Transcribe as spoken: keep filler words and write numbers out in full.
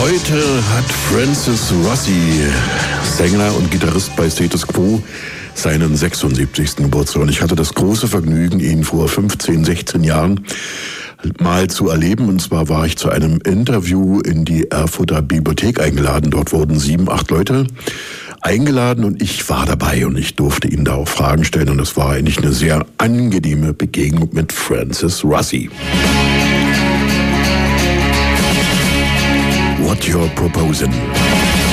Heute hat Francis Rossi, Sänger und Gitarrist bei Status Quo, seinen sechsundsiebzigsten Geburtstag. Und ich hatte das große Vergnügen, ihn vor fünfzehn, sechzehn Jahren mal zu erleben. Und zwar war ich zu einem Interview in die Erfurter Bibliothek eingeladen. Dort wurden sieben, acht Leute eingeladen und ich war dabei und ich durfte ihnen da auch Fragen stellen. Und das war eigentlich eine sehr angenehme Begegnung mit Francis Rossi. What you're proposing.